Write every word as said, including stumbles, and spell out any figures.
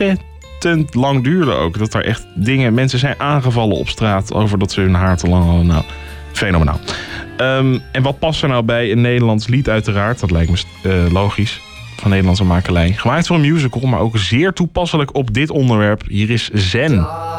ontzettend lang duurde ook. Dat er echt dingen... Mensen zijn aangevallen op straat over dat ze hun haar te lang hadden. Nou, fenomenaal. Um, en wat past er nou bij een Nederlands lied uiteraard? Dat lijkt me uh, logisch. Van Nederlandse makelij. Gemaakt voor een musical, maar ook zeer toepasselijk op dit onderwerp. Hier is Zen.